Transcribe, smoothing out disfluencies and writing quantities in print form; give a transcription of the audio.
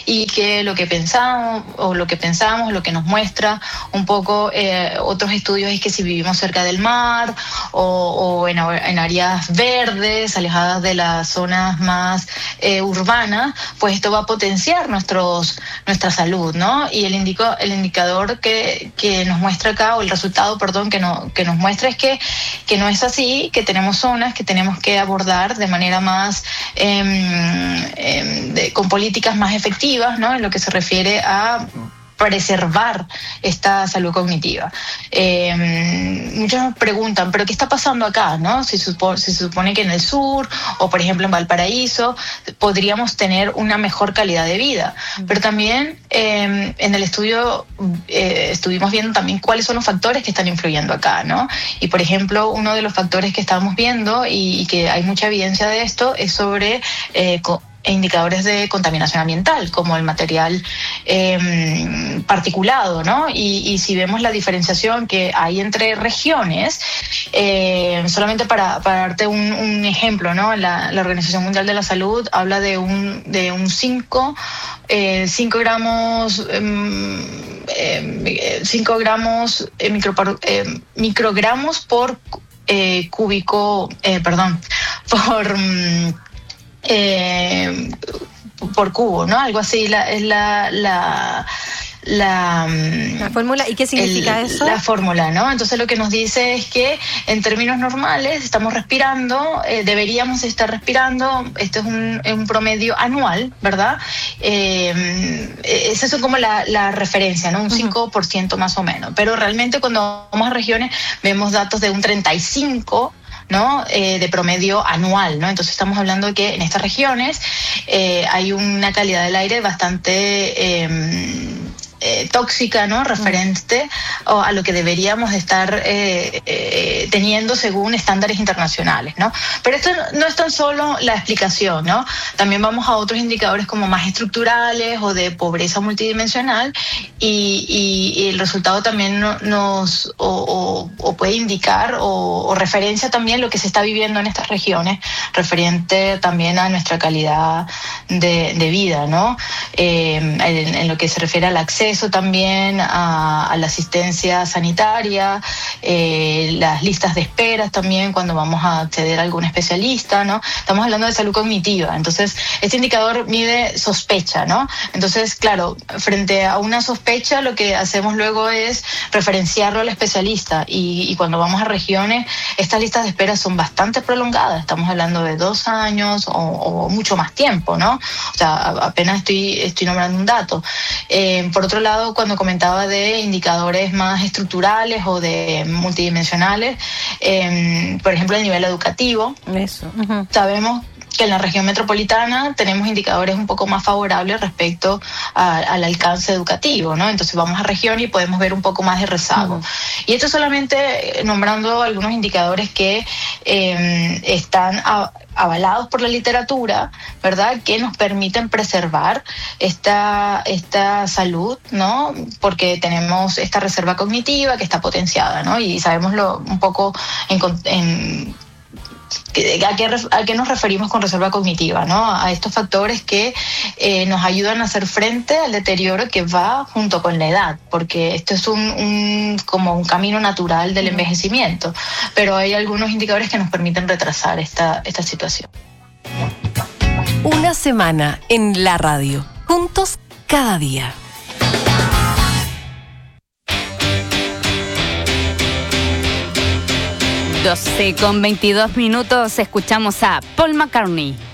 y que lo que pensamos, lo que nos muestra un poco otros estudios es que si vivimos cerca del mar o en áreas verdes, alejadas de las zonas más urbanas, pues esto va a potenciar nuestra salud, ¿no? Y el indicador que nos muestra acá, o el resultado, perdón, que nos muestra es que no es así, que tenemos zonas que tenemos que abordar de manera más, con políticas más efectivas, ¿no? En lo que se refiere a preservar esta salud cognitiva. Muchos nos preguntan, ¿pero qué está pasando acá? ¿No? Si se supone que en el sur, o por ejemplo en Valparaíso, podríamos tener una mejor calidad de vida. Pero también en el estudio estuvimos viendo también cuáles son los factores que están influyendo acá, ¿no? Y por ejemplo, uno de los factores que estábamos viendo, y que hay mucha evidencia de esto, es sobre indicadores de contaminación ambiental, como el material particulado, ¿no? Y si vemos la diferenciación que hay entre regiones, solamente para darte un ejemplo, ¿no? La Organización Mundial de la Salud habla de un 5 gramos, 5 gramos microgramos por cúbico, por cubo, ¿no? Algo así es la fórmula. ¿Y qué significa eso? La fórmula, ¿no? Entonces lo que nos dice es que en términos normales estamos respirando, deberíamos estar respirando, esto es un promedio anual, ¿verdad? Es eso como la referencia, ¿no? Un 5% más o menos. Pero realmente cuando vamos a regiones vemos datos de un 35%, ¿no? De promedio anual, ¿no? Entonces estamos hablando de que en estas regiones hay una calidad del aire bastante tóxica, ¿no? Referente a lo que deberíamos estar teniendo según estándares internacionales, ¿no? Pero esto no es tan solo la explicación, ¿no? También vamos a otros indicadores como más estructurales o de pobreza multidimensional, y el resultado también nos puede indicar o referencia también lo que se está viviendo en estas regiones, referente también a nuestra calidad de vida, ¿no? En lo que se refiere al acceso también a la asistencia sanitaria, las listas de esperas también cuando vamos a acceder a algún especialista, ¿no? Estamos hablando de salud cognitiva, entonces este indicador mide sospecha, ¿no? Entonces, claro, frente a una sospecha lo que hacemos luego es referenciarlo al especialista, y cuando vamos a regiones estas listas de espera son bastante prolongadas, estamos hablando de 2 años o mucho más tiempo, ¿no? O sea, apenas estoy nombrando un dato. Por otro lado, cuando comentaba de indicadores más estructurales o de multidimensionales, por ejemplo, el nivel educativo, sabemos que en la región metropolitana tenemos indicadores un poco más favorables respecto al alcance educativo, ¿no? Entonces vamos a región y podemos ver un poco más de rezago. Y esto solamente nombrando algunos indicadores que están avalados por la literatura, ¿verdad? Que nos permiten preservar esta salud, ¿no? Porque tenemos esta reserva cognitiva que está potenciada, ¿no? Y sabemos un poco ¿a qué nos referimos con reserva cognitiva, ¿no? A estos factores que nos ayudan a hacer frente al deterioro que va junto con la edad, porque esto es como un camino natural del envejecimiento, pero hay algunos indicadores que nos permiten retrasar esta situación. Una semana en la radio, juntos cada día. 12:22, escuchamos a Paul McCartney.